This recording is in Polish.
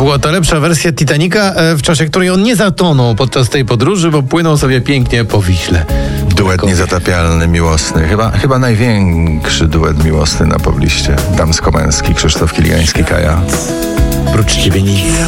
Była to lepsza wersja Titanica, w czasie której on nie zatonął podczas tej podróży, bo płynął sobie pięknie po Wiśle. Duet niezatapialny, miłosny. Chyba największy duet miłosny na pobliście. Damsko-męski, Krzysztof Kiliański, Kaja. Prócz ciebie nic.